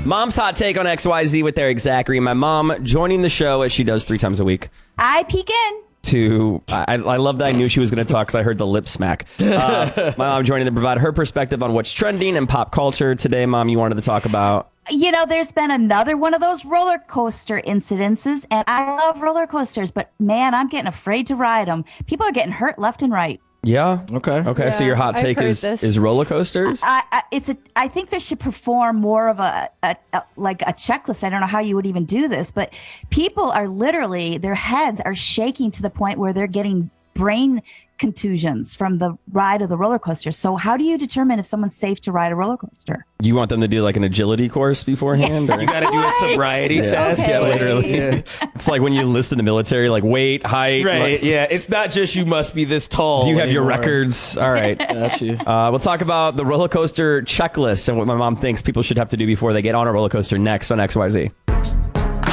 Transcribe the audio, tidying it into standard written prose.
Mom's hot take on XYZ with Eric Zachary. My mom joining the show as she does 3 times a week. I peek in. I love that I knew she was going to talk because I heard the lip smack. My mom joining to provide her perspective on what's trending in pop culture. Today, Mom, you wanted to talk about... You know, there's been another one of those roller coaster incidences, and I love roller coasters, but man, I'm getting afraid to ride them. People are getting hurt left and right. Yeah. Okay. Yeah, so your hot take is roller coasters? I think they should perform more of a checklist. I don't know how you would even do this, but people are literally, their heads are shaking to the point where they're getting brain contusions from the ride of the roller coaster. So how do you determine if someone's safe to ride a roller coaster? You want them to do like an agility course beforehand? Yeah. Or? You got to do a sobriety test. Okay. Yeah, literally. Yeah. It's like when you enlist in the military, like weight, height. Right. Like, Yeah. It's not just you must be this tall. do you have your anymore. records? All right. Got you. We'll talk about the roller coaster checklist and what my mom thinks people should have to do before they get on a roller coaster next on XYZ.